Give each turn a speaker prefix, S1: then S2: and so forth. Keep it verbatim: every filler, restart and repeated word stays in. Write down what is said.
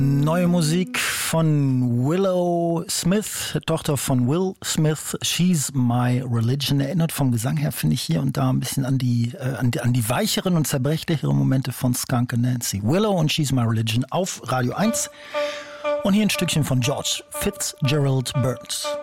S1: Neue Musik von Willow Smith, Tochter von Will Smith, She's My Religion. Erinnert vom Gesang her, finde ich, hier und da ein bisschen an die, äh, an die, an die weicheren und zerbrechlicheren Momente von Skunk and Nancy. Willow und She's My Religion auf Radio eins. Und hier ein Stückchen von George Fitzgerald Burns.